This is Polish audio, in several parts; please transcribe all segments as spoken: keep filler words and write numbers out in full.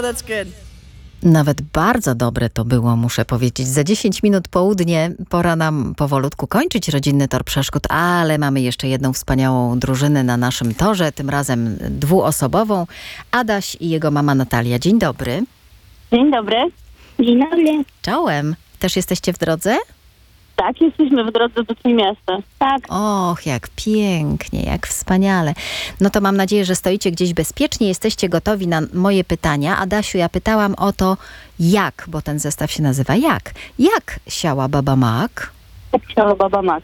that's good. Nawet bardzo dobre to było, muszę powiedzieć. Za dziesięć minut południe pora nam powolutku kończyć rodzinny tor przeszkód, ale mamy jeszcze jedną wspaniałą drużynę na naszym torze, tym razem dwuosobową. Adaś i jego mama Natalia. Dzień dobry. Dzień dobry. Dzień dobry. Czołem. Też jesteście w drodze? Tak, jesteśmy w drodze do Trójmiasta. Tak. Och, jak pięknie, jak wspaniale. No to mam nadzieję, że stoicie gdzieś bezpiecznie, jesteście gotowi na moje pytania. Adasiu, ja pytałam o to, jak, bo ten zestaw się nazywa jak. Jak siała baba Mak? Jak chciała baba Mak?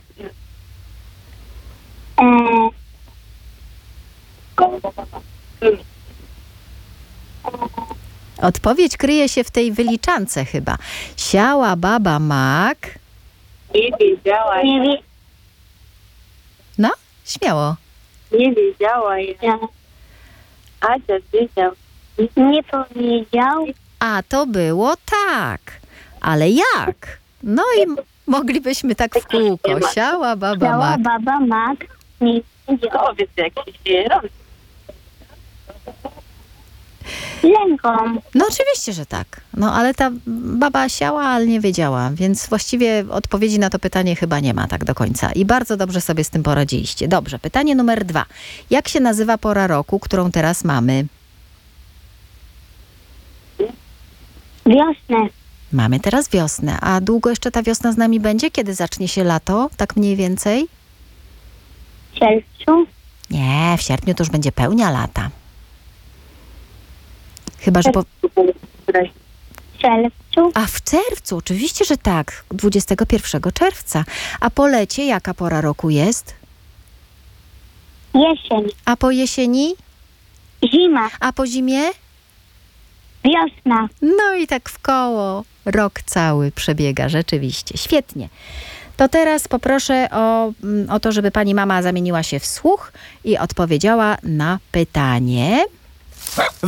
Odpowiedź kryje się w tej wyliczance chyba. Siała baba Mak. Nie wiedziała. Nie, wie... No, śmiało. nie wiedziała. Ja. Asia wiedział. Nie powiedział. A to było tak. Ale jak? No i m- moglibyśmy tak w kółko. Siała baba Chciała Mak. baba Mak. Nie wiedziała. Powiedz, jak się robi. Lęką. No oczywiście, że tak. No ale ta baba siała, ale nie wiedziała, więc właściwie odpowiedzi na to pytanie chyba nie ma tak do końca. I bardzo dobrze sobie z tym poradziliście. Dobrze, pytanie numer dwa. Jak się nazywa pora roku, którą teraz mamy? Wiosnę. Mamy teraz wiosnę. A długo jeszcze ta wiosna z nami będzie? Kiedy zacznie się lato? Tak mniej więcej? W czerwcu. Nie, w sierpniu to już będzie pełnia lata. Chyba, że po... W czerwcu. A w czerwcu, oczywiście, że tak. dwudziestego pierwszego czerwca. A po lecie jaka pora roku jest? Jesień. A po jesieni? Zima. A po zimie? Wiosna. No i tak w koło. Rok cały przebiega, rzeczywiście. Świetnie. To teraz poproszę o, mm, o to, żeby pani mama zamieniła się w słuch i odpowiedziała na pytanie.